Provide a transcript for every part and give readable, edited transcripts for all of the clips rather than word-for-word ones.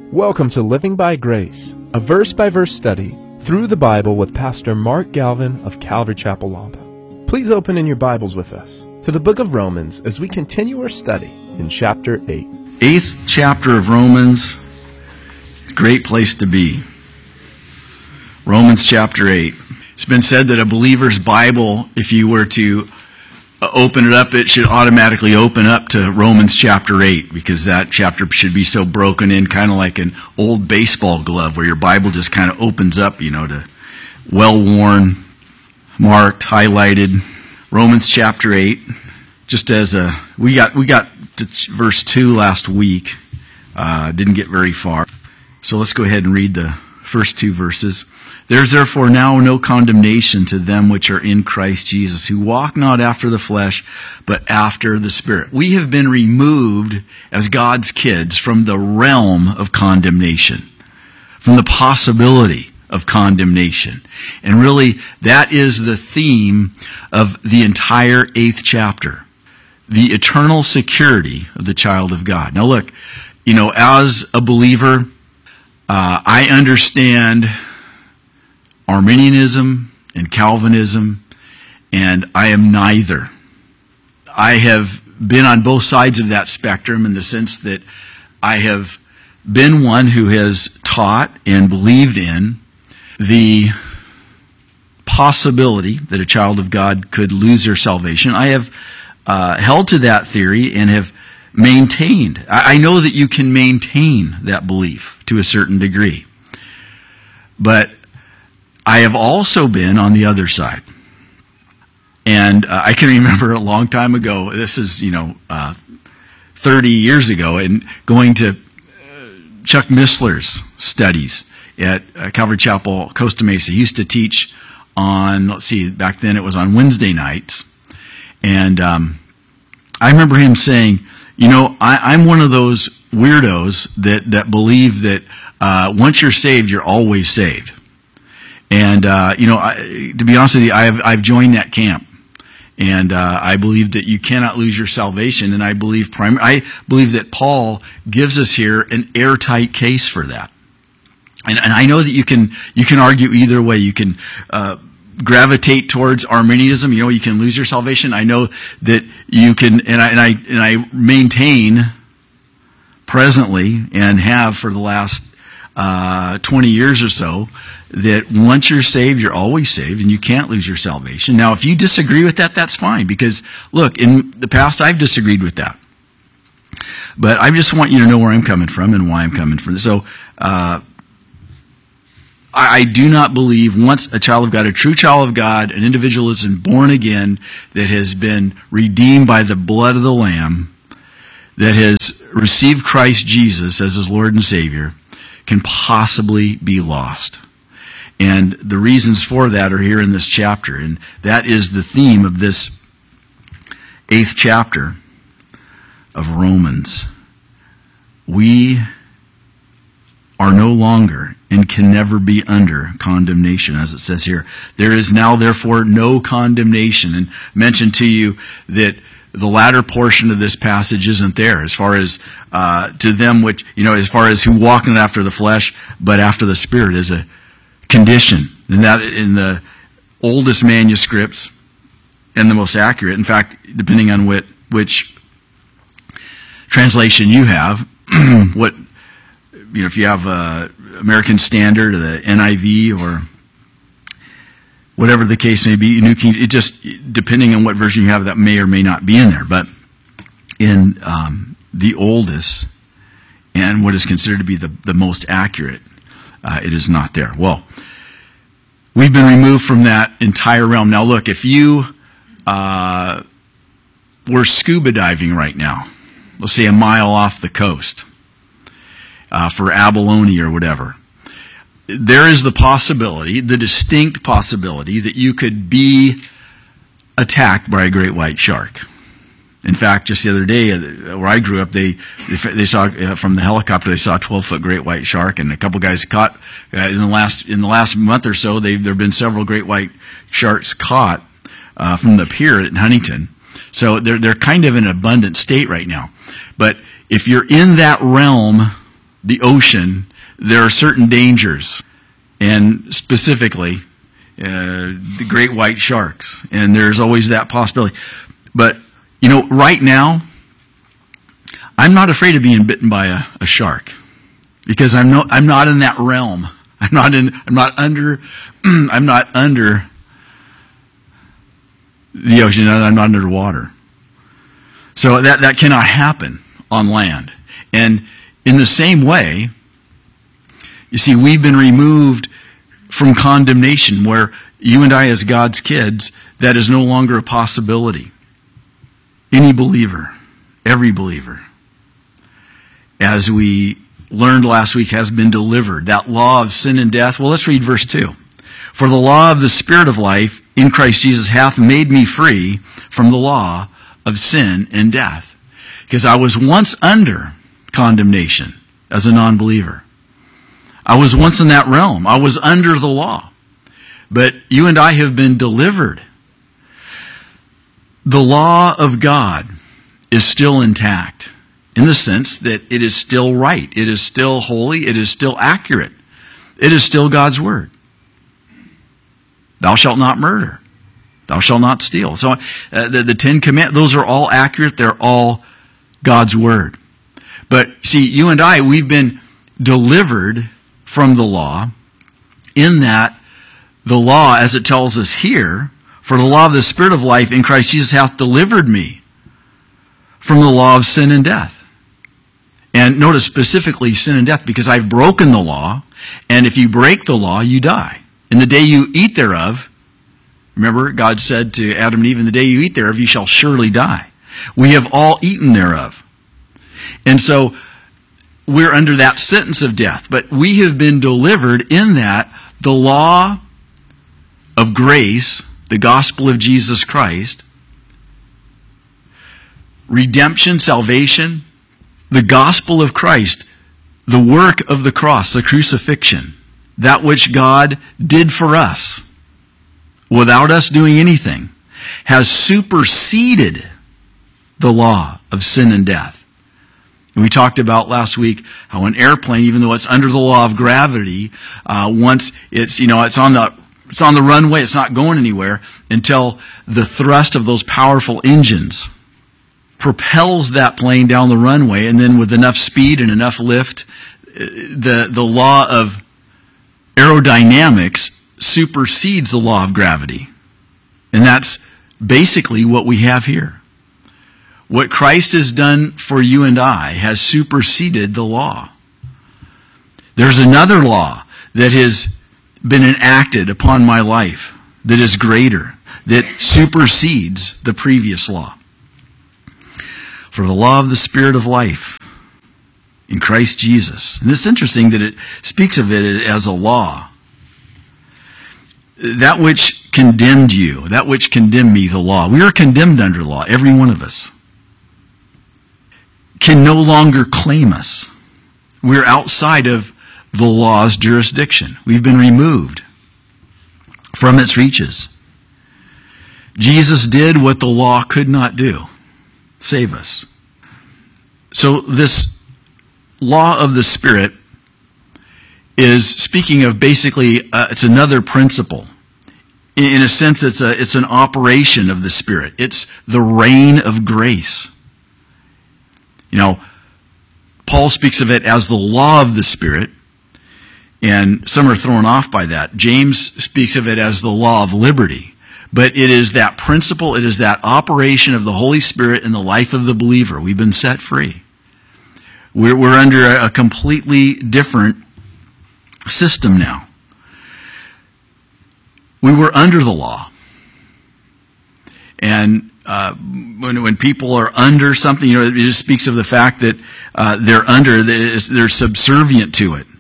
Welcome to Living by Grace, a verse-by-verse study through the Bible with Pastor Mark Galvin of Calvary Chapel, Lampa. Please open in your Bibles with us to the book of Romans as we continue our study in chapter 8. 8th chapter of Romans, great place to be. Romans chapter 8. It's been said that a believer's Bible, if you were to open it up, it should automatically open up to Romans chapter 8, because that chapter should be so broken in, kind of like an old baseball glove, where your Bible just kind of opens up, to well-worn, marked, highlighted. Romans chapter 8, just as we got to verse 2 last week, didn't get very far. So let's go ahead and read the first two verses. There is therefore now no condemnation to them which are in Christ Jesus, who walk not after the flesh, but after the Spirit. We have been removed as God's kids from the realm of condemnation, from the possibility of condemnation. And really, that is the theme of the entire 8th chapter, the eternal security of the child of God. Now look, as a believer, I understand Arminianism and Calvinism, and I am neither. I have been on both sides of that spectrum in the sense that I have been one who has taught and believed in the possibility that a child of God could lose their salvation. I have held to that theory and have maintained. I know that you can maintain that belief to a certain degree. But I have also been on the other side. And I can remember a long time ago, this is, 30 years ago, and going to Chuck Missler's studies at Calvary Chapel, Costa Mesa. He used to teach on, back then it was on Wednesday nights. And I remember him saying, I'm one of those weirdos that believe that once you're saved, you're always saved. And, to be honest with you, I've joined that camp. And I believe that you cannot lose your salvation. And I believe that Paul gives us here an airtight case for that. And I know that you can argue either way. You can gravitate towards Arminianism. You can lose your salvation. I know that you can, and I maintain presently, and have for the last 20 years or so, that once you're saved, you're always saved, and you can't lose your salvation. Now, if you disagree with that, that's fine, because, look, in the past, I've disagreed with that. But I just want you to know where I'm coming from and why I'm coming from. So, I do not believe once a child of God, a true child of God, an individual that's been born again, that has been redeemed by the blood of the Lamb, that has received Christ Jesus as his Lord and Savior, can possibly be lost. And the reasons for that are here in this chapter. And that is the theme of this 8th chapter of Romans. We are no longer and can never be under condemnation, as it says here. There is now, therefore, no condemnation. And I mentioned to you that the latter portion of this passage isn't there, as far as to them which, as far as who walk not after the flesh, but after the Spirit, is a condition. And that in the oldest manuscripts and the most accurate, in fact, depending on which translation you have, if you have American Standard or the NIV or whatever the case may be, New King, it just, depending on what version you have, that may or may not be in there. But in the oldest and what is considered to be the most accurate, it is not there. Well, we've been removed from that entire realm. Now look, if you were scuba diving right now, let's say a mile off the coast, for abalone or whatever, there is the possibility, the distinct possibility, that you could be attacked by a great white shark. In fact, just the other day, where I grew up, they saw from the helicopter, they saw a 12-foot great white shark, and a couple guys caught in the last month or so. There have been several great white sharks caught from the pier in Huntington. So they're kind of in an abundant state right now. But if you're in that realm the ocean, there are certain dangers, and specifically the great white sharks, and there's always that possibility. But, right now, I'm not afraid of being bitten by a shark, because I'm not in that realm. I'm not under the ocean. I'm not underwater. So that cannot happen on land. And in the same way, you see, we've been removed from condemnation, where you and I, as God's kids, that is no longer a possibility. Any believer, every believer, as we learned last week, has been delivered. That law of sin and death. Well, let's read verse 2. For the law of the Spirit of life in Christ Jesus hath made me free from the law of sin and death. Because I was once under condemnation as a non-believer. I was once in that realm. I was under the law. But you and I have been delivered. The law of God is still intact, in the sense that it is still right. It is still holy. It is still accurate. It is still God's word. Thou shalt not murder. Thou shalt not steal. So the Ten Commandments, those are all accurate. They're all God's word. But see, you and I, we've been delivered from the law, in that the law, as it tells us here, for the law of the Spirit of life in Christ Jesus hath delivered me from the law of sin and death. And notice specifically sin and death, because I've broken the law, and if you break the law, you die. In the day you eat thereof, remember, God said to Adam and Eve, in the day you eat thereof, you shall surely die. We have all eaten thereof. And so we're under that sentence of death. But we have been delivered in that the law of grace, the gospel of Jesus Christ, redemption, salvation, the gospel of Christ, the work of the cross, the crucifixion, that which God did for us without us doing anything, has superseded the law of sin and death. And we talked about last week how an airplane, even though it's under the law of gravity, once it's on the runway, it's not going anywhere until the thrust of those powerful engines propels that plane down the runway, and then with enough speed and enough lift, the law of aerodynamics supersedes the law of gravity. And that's basically what we have here. What Christ has done for you and I has superseded the law. There's another law that has been enacted upon my life that is greater, that supersedes the previous law. For the law of the Spirit of life in Christ Jesus. And it's interesting that it speaks of it as a law. That which condemned you, that which condemned me, the law. We are condemned under law, every one of us. Can no longer claim us. We're outside of the law's jurisdiction. We've been removed from its reaches. Jesus did what the law could not do. Save us. So this law of the Spirit is speaking of basically, it's another principle. In a sense, it's an operation of the Spirit. It's the reign of grace. Paul speaks of it as the law of the Spirit, and some are thrown off by that. James speaks of it as the law of liberty. But it is that principle, it is that operation of the Holy Spirit in the life of the believer. We've been set free. We're under a completely different system now. We were under the law. And when people are under something, it just speaks of the fact that they're subservient to it.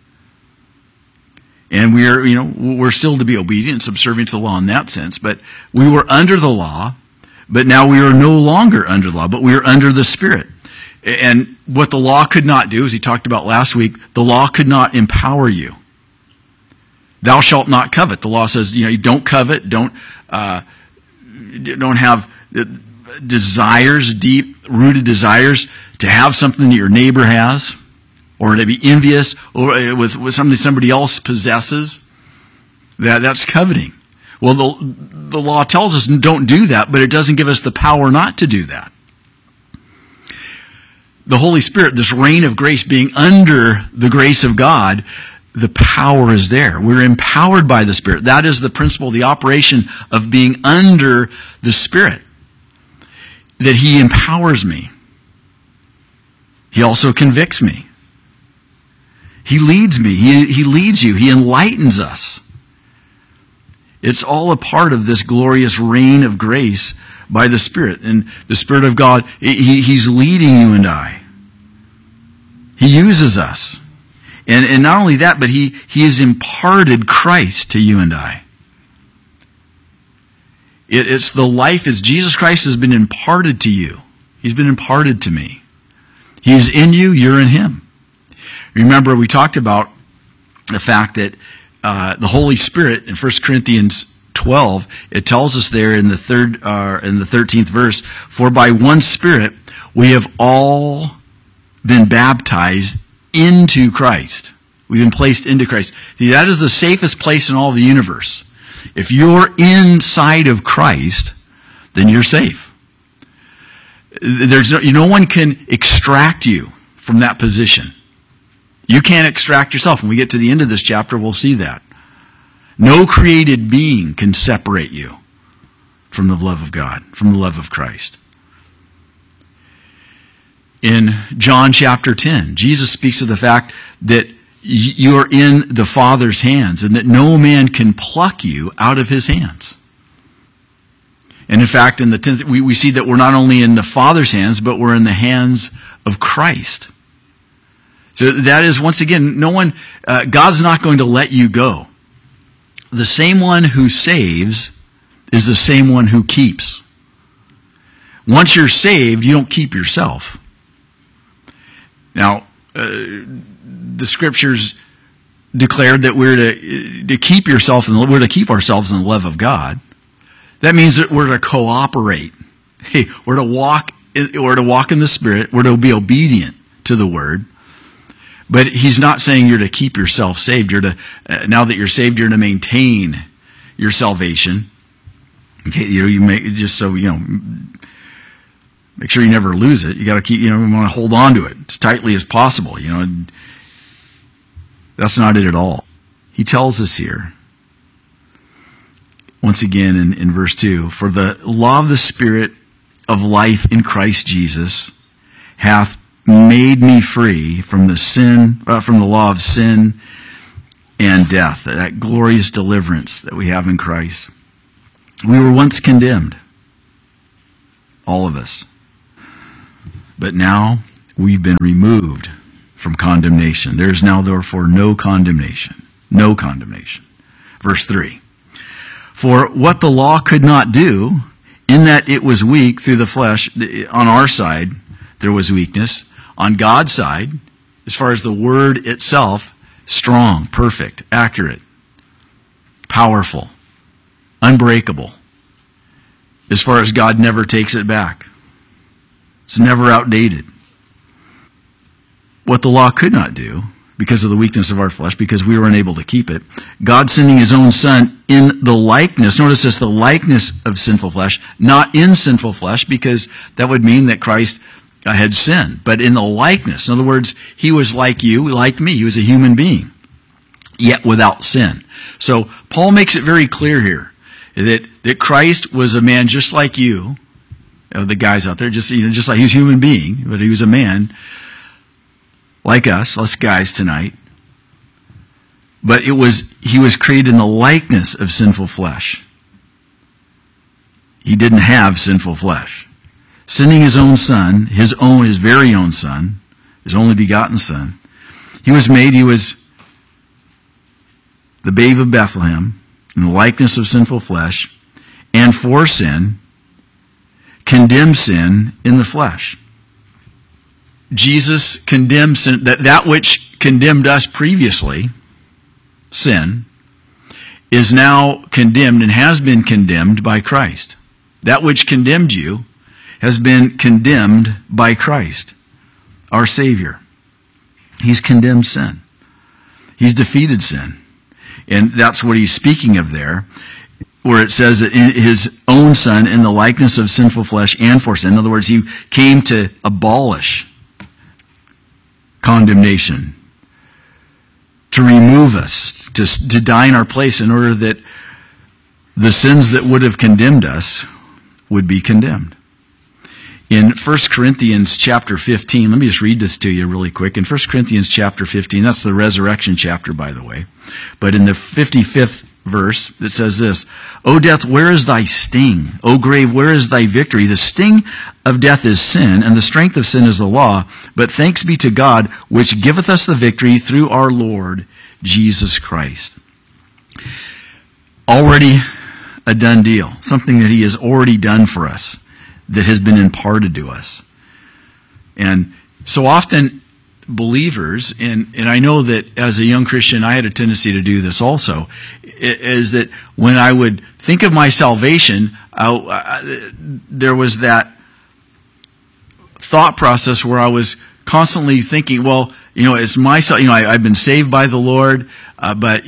And we're still to be obedient and subservient to the law in that sense. But we were under the law, but now we are no longer under the law, but we are under the Spirit. And what the law could not do, as he talked about last week, the law could not empower you. Thou shalt not covet. The law says, you don't covet, don't have desires, deep-rooted desires to have something that your neighbor has. or to be envious or with something somebody else possesses. That's coveting. Well, the law tells us don't do that, but it doesn't give us the power not to do that. The Holy Spirit, this reign of grace, being under the grace of God, the power is there. We're empowered by the Spirit. That is the principle, the operation of being under the Spirit. That He empowers me. He also convicts me. He leads me. He leads you. He enlightens us. It's all a part of this glorious reign of grace by the Spirit. And the Spirit of God, He's leading you and I. He uses us. And not only that, but He has imparted Christ to you and I. It's the life, it's Jesus Christ has been imparted to you. He's been imparted to me. He is in you, you're in Him. Remember, we talked about the fact that the Holy Spirit in 1 Corinthians 12, it tells us there in the 13th verse, for by one Spirit we have all been baptized into Christ. We've been placed into Christ. See, that is the safest place in all of the universe. If you're inside of Christ, then you're safe. No one can extract you from that position. You can't extract yourself. When we get to the end of this chapter, we'll see that. No created being can separate you from the love of God, from the love of Christ. In John chapter 10, Jesus speaks of the fact that you are in the Father's hands and that no man can pluck you out of His hands. And in fact, in the 10th, we see that we're not only in the Father's hands, but we're in the hands of Christ. So that is, once again, God's not going to let you go. The same one who saves is the same one who keeps. Once you're saved, you don't keep yourself. Now, the Scriptures declared that we're to keep we're to keep ourselves in the love of God. That means that we're to cooperate. Hey, we're to walk in the Spirit. We're to be obedient to the Word. But He's not saying you're to keep yourself saved. You're to now that you're saved, you're to maintain your salvation. Okay, you make just so make sure you never lose it. You got to keep. You want to hold on to it as tightly as possible. That's not it at all. He tells us here, once again in verse 2, for the law of the Spirit of life in Christ Jesus hath made me free from the law of sin and death, that glorious deliverance that we have in Christ. We were once condemned, all of us, but now we've been removed from condemnation. There is now therefore no condemnation. No condemnation. Verse 3. For what the law could not do, in that it was weak through the flesh, on our side there was weakness. On God's side, as far as the word itself, strong, perfect, accurate, powerful, unbreakable. As far as God never takes it back. It's never outdated. What the law could not do, because of the weakness of our flesh, because we were unable to keep it, God sending His own Son in the likeness, notice this, the likeness of sinful flesh, not in sinful flesh, because that would mean that Christ had sinned, but in the likeness. In other words, He was like you, like me. He was a human being, yet without sin. So Paul makes it very clear here that Christ was a man just like you, the guys out there, just like He was a human being, but He was a man like us guys tonight. But He was created in the likeness of sinful flesh. He didn't have sinful flesh. Sending His own Son, His very own Son, His only begotten Son. He was the babe of Bethlehem, in the likeness of sinful flesh, and for sin, condemned sin in the flesh. Jesus condemned sin, that which condemned us previously, sin, is now condemned and has been condemned by Christ. That which condemned you has been condemned by Christ, our Savior. He's condemned sin. He's defeated sin. And that's what he's speaking of there, where it says that in his own Son, in the likeness of sinful flesh and for sin. In other words, he came to abolish condemnation, to remove us, to die in our place in order that the sins that would have condemned us would be condemned. In 1 Corinthians chapter 15, let me just read this to you really quick. In 1 Corinthians chapter 15, that's the resurrection chapter, by the way. But in the 55th verse, it says this, O death, where is thy sting? O grave, where is thy victory? The sting of death is sin, and the strength of sin is the law. But thanks be to God, which giveth us the victory through our Lord Jesus Christ. Already a done deal. Something that he has already done for us, that has been imparted to us. And so often believers, and I know that as a young Christian I had a tendency to do this also, is that when I would think of my salvation, there was that thought process where I was constantly thinking, well, it's my, I've been saved by the Lord, but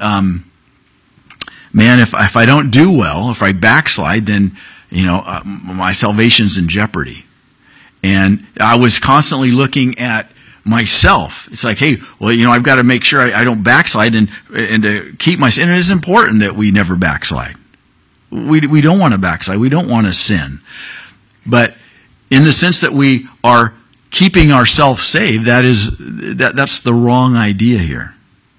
man, if I don't do well, if I backslide, then my salvation's in jeopardy. And I was constantly looking at myself. It's like, hey, well, I've got to make sure I don't backslide and to keep my sin. And it's important that we never backslide. We don't want to backslide. We don't want to sin. But in the sense that we are keeping ourselves saved, that's the wrong idea here.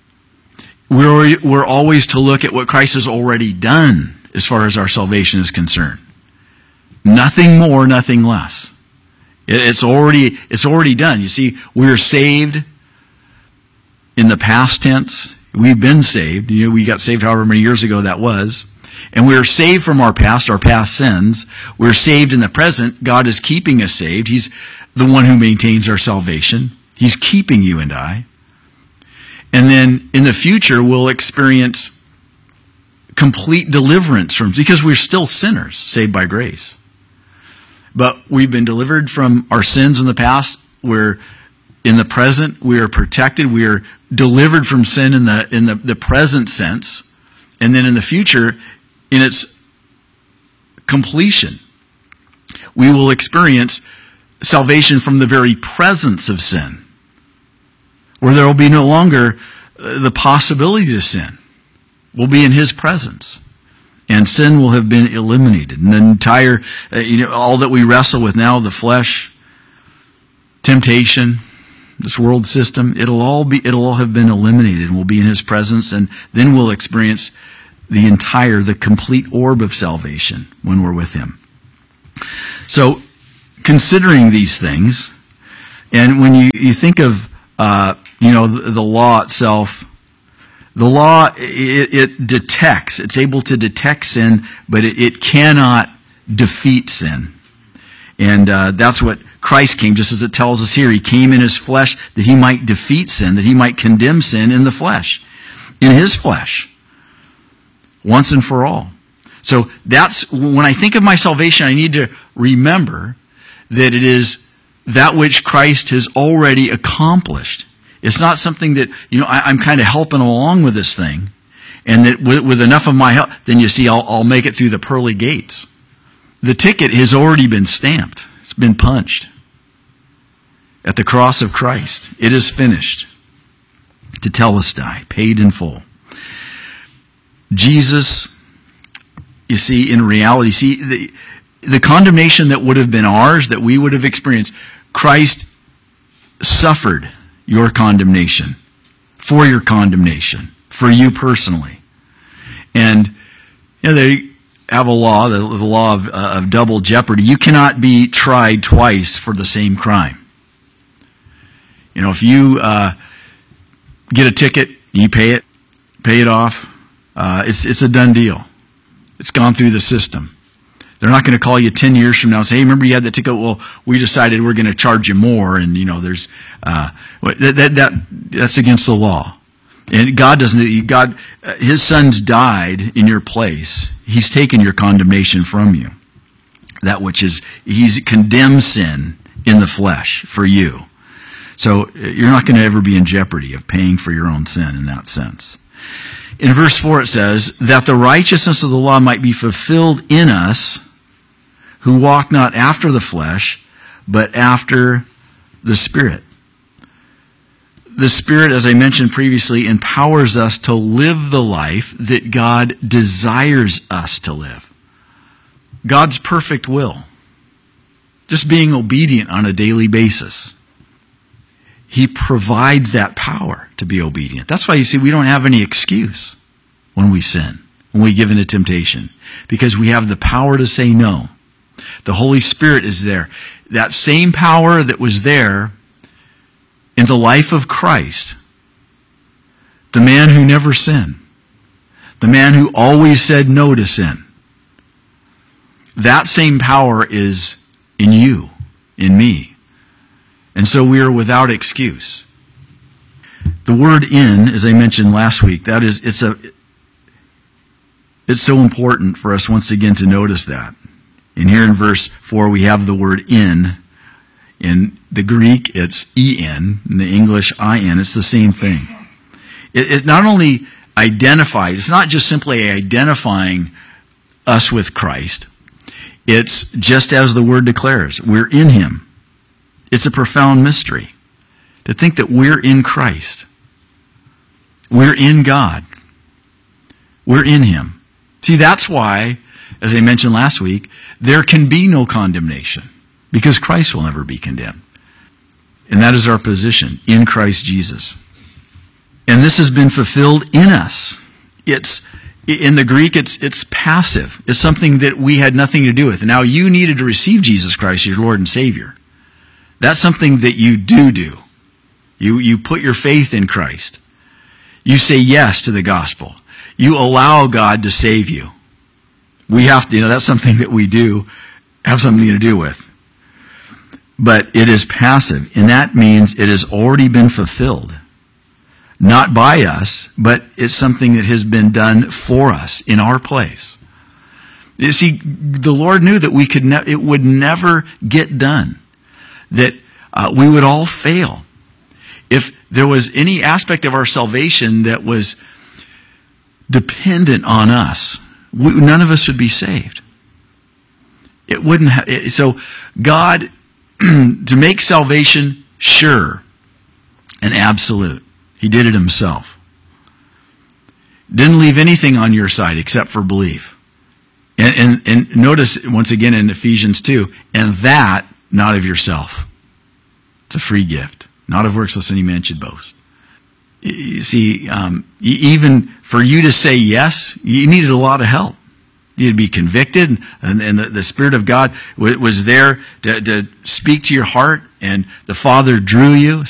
We're always to look at what Christ has already done as far as our salvation is concerned. Nothing more, nothing less. It's already done. You see, we're saved in the past tense. We've been saved. We got saved however many years ago that was. And we're saved from our past sins. We're saved in the present. God is keeping us saved. He's the one who maintains our salvation. He's keeping you and I. And then in the future, we'll experience complete deliverance because we're still sinners, saved by grace. But we've been delivered from our sins in the past. We're in the present. We are protected. We are delivered from sin in the present sense. And then in the future, in its completion, we will experience salvation from the very presence of sin, where there will be no longer the possibility to sin. We'll be in his presence. And sin will have been eliminated. And the entire, all that we wrestle with now, the flesh, temptation, this world system, it'll all have been eliminated, and we'll be in his presence, and then we'll experience the complete orb of salvation when we're with him. So, considering these things, and when you think of, the law itself, the law, it detects. It's able to detect sin, but it cannot defeat sin. And that's what Christ came, just as it tells us here. He came in his flesh that he might defeat sin, that he might condemn sin in the flesh, in his flesh, once and for all. So that's, when I think of my salvation, I need to remember that it is that which Christ has already accomplished. It's not something that, I'm kind of helping along with this thing, and that with enough of my help, then you see, I'll make it through the pearly gates. The ticket has already been stamped. It's been punched. At the cross of Christ, it is finished. Tetelestai, paid in full. Jesus, you see, in reality, the condemnation that would have been ours, that we would have experienced, Christ suffered your condemnation, for your condemnation, for you personally. And they have a law, the law of double jeopardy. You cannot be tried twice for the same crime. If you get a ticket, you pay it off, it's a done deal. It's gone through the system. They're not going to call you 10 years from now and say, hey, remember you had that ticket? Well, we decided we're going to charge you more, and there's that's against the law. And God doesn't. His Son's died in your place. He's taken your condemnation from you. That which is, he's condemned sin in the flesh for you. So you're not going to ever be in jeopardy of paying for your own sin in that sense. In verse 4 it says, that the righteousness of the law might be fulfilled in us, who walk not after the flesh, but after the Spirit. The Spirit, as I mentioned previously, empowers us to live the life that God desires us to live. God's perfect will. Just being obedient on a daily basis. He provides that power to be obedient. That's why you see we don't have any excuse when we sin, when we give into temptation, because we have the power to say no. The Holy Spirit is there. That same power that was there in the life of Christ, the man who never sinned, the man who always said no to sin, that same power is in you, in me. And so we are without excuse. The word "in," as I mentioned last week, it's so important for us once again to notice that. And here in verse 4 we have the word "in." In the Greek it's "en," in the English "in." It's the same thing. It not only identifies, it's not just simply identifying us with Christ. It's just as the word declares, we're in Him. It's a profound mystery to think that we're in Christ. We're in God. We're in Him. See, that's why, as I mentioned last week, there can be no condemnation, because Christ will never be condemned. And that is our position in Christ Jesus. And this has been fulfilled in us. In the Greek, it's passive. It's something that we had nothing to do with. Now, you needed to receive Jesus Christ as your Lord and Savior. That's something that you do. You put your faith in Christ. You say yes to the gospel. You allow God to save you. We have to, that's something that we do have something to do with. But it is passive, and that means it has already been fulfilled. Not by us, but it's something that has been done for us in our place. You see, the Lord knew that it would never get done. That we would all fail. If there was any aspect of our salvation that was dependent on us, none of us would be saved. It wouldn't. So God, to make salvation sure and absolute, He did it Himself. Didn't leave anything on your side except for belief. And notice once again in Ephesians 2, and that not of yourself. It's a free gift, not of works lest any man should boast. You see, even for you to say yes, you needed a lot of help. You'd be convicted, and the Spirit of God was there to speak to your heart, and the Father drew you.